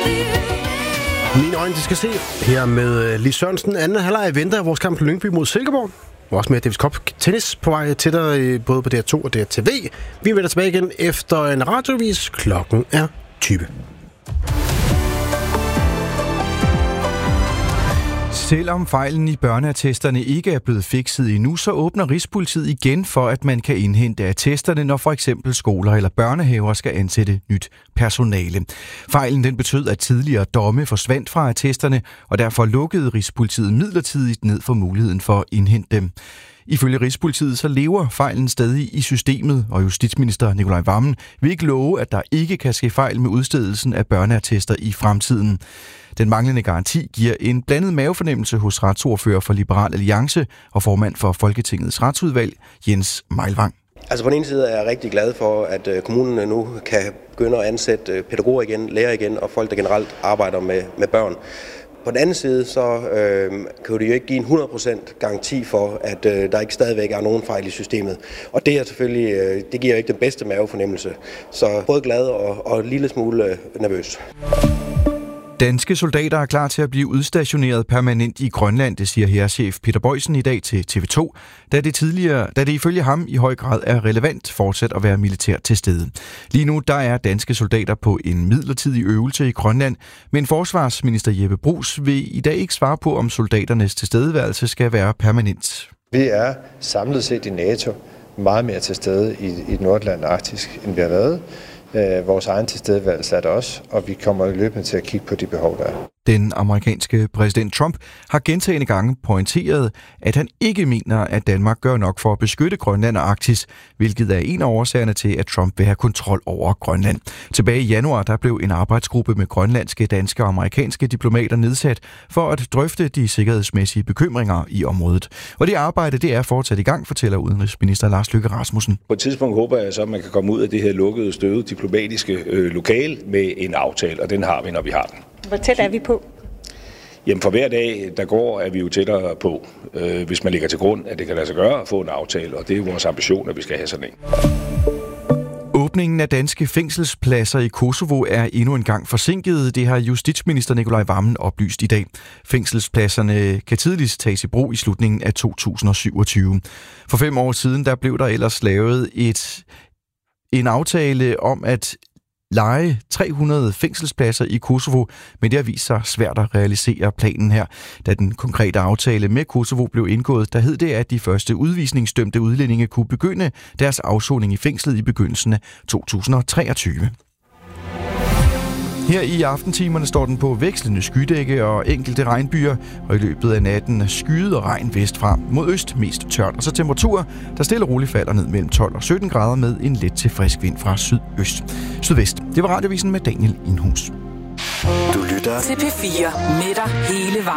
Mine øjne, de skal se her med Lis Sørensen. Anden halvleg venter vores kamp på Lyngby mod Silkeborg. Også med Davis Cup tennis på vej til dig, både på DR2 og DRTV. Vi vender tilbage igen efter en radiovis. Klokken er 20. Selvom fejlen i børneattesterne ikke er blevet fikset endnu, så åbner Rigspolitiet igen for, at man kan indhente attesterne, når for eksempel skoler eller børnehaver skal ansætte nyt personale. Fejlen den betød, at tidligere domme forsvandt fra attesterne, og derfor lukkede Rigspolitiet midlertidigt ned for muligheden for at indhente dem. Ifølge Rigspolitiet så lever fejlen stadig i systemet, og justitsminister Nicolai Wammen vil ikke love, at der ikke kan ske fejl med udstedelsen af børneattester i fremtiden. Den manglende garanti giver en blandet mavefornemmelse hos retsordfører for Liberal Alliance og formand for Folketingets retsudvalg, Jens Meilvang. Altså på den ene side er jeg rigtig glad for, at kommunen nu kan begynde at ansætte pædagoger igen, lærer igen og folk, der generelt arbejder med børn. På den anden side, så kan det jo ikke give en 100% garanti for, at der ikke stadigvæk er nogen fejl i systemet. Og det er selvfølgelig, det giver ikke den bedste mavefornemmelse. Så både glad og en lille smule nervøs. Danske soldater er klar til at blive udstationeret permanent i Grønland, det siger hærchef Peter Boysen i dag til TV2, da det ifølge ham i høj grad er relevant fortsat at være militært til stede. Lige nu der er danske soldater på en midlertidig øvelse i Grønland, men forsvarsminister Jeppe Bruus vil i dag ikke svare på, om soldaternes tilstedeværelse skal være permanent. Vi er samlet set i NATO meget mere til stede i Nordatlanten og Arktis, end vi har været. Vores egen tilstedeværelse er der også, og vi kommer løbende til at kigge på de behov, der er. Den amerikanske præsident Trump har gentagne gange pointeret, at han ikke mener, at Danmark gør nok for at beskytte Grønland og Arktis, hvilket er en af årsagerne til, at Trump vil have kontrol over Grønland. Tilbage i januar der blev en arbejdsgruppe med grønlandske, danske og amerikanske diplomater nedsat for at drøfte de sikkerhedsmæssige bekymringer i området. Og det arbejde det er fortsat i gang, fortæller udenrigsminister Lars Løkke Rasmussen. På et tidspunkt håber jeg så, at man kan komme ud af det her lukkede, støvede diplomatiske lokale med en aftale, og den har vi, når vi har den. Hvor tæt er vi på? Jamen for hver dag, der går, er vi jo tættere på, hvis man lægger til grund, at det kan lade sig gøre at få en aftale, og det er vores ambition, at vi skal have sådan en. Åbningen af danske fængselspladser i Kosovo er endnu en gang forsinket. Det har justitsminister Nicolai Wammen oplyst i dag. Fængselspladserne kan tidligst tages i brug i slutningen af 2027. For 5 år siden der blev der ellers lavet en aftale om at leje 300 fængselspladser i Kosovo, men det har vist sig svært at realisere planen her. Da den konkrete aftale med Kosovo blev indgået, der hed det, at de første udvisningsdømte udlændinge kunne begynde deres afsoning i fængslet i begyndelsen af 2023. Her i aftentimerne står den på vekslende skydække og enkelte regnbyer, og i løbet af natten skyde og regn vestfra. Mod øst mest tørt, og så temperaturer, der stille og roligt falder ned mellem 12 og 17 grader med en let til frisk vind fra sydvest. Det var radiovisen med Daniel Indhus. Du lytter til P4 med dig hele vejen.